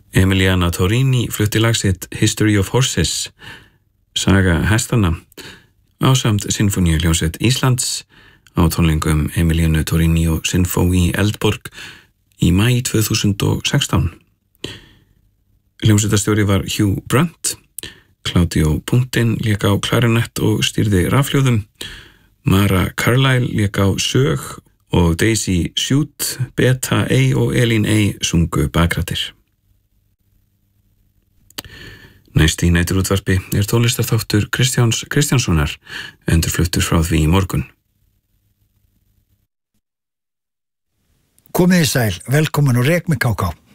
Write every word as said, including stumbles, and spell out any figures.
Emiliana Torrini flutti lag sitt History of Horses, saga hestana, ásamt Sinfóníuhljómsveit Íslands á tónleikum Emilianu Torrini og Sinfó í Eldborg í maí tvö þúsund og sextán. Hljómsveitarstjóri var Hugh Brunt, Claudio Puntin lék á klarinett og stýrði rafhljóðum, Mara Carlyle lék á sög og Daisy Shute, Beta A og Elín A sungu bakrættir. Næst í næturútvarpi er tónlistarþáttur Kristjáns Kristjánssonar, endurfluttur frá því í morgun. Komið í sæl, velkomin og rek með K K.